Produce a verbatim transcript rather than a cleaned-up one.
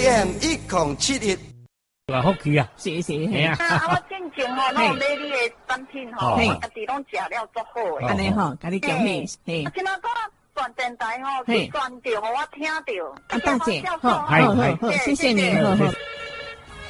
M 一零七一。 啊，福气啊！ 是是， 嘿啊！ 啊，我进前吼，拢买你的产品吼，我家己拢食了足好诶。 安尼吼，甲你恭喜，嘿。 啊，今仔个转电台吼，去转着，互我听着。 啊，大姐， 好， 好好好，谢谢您，好好。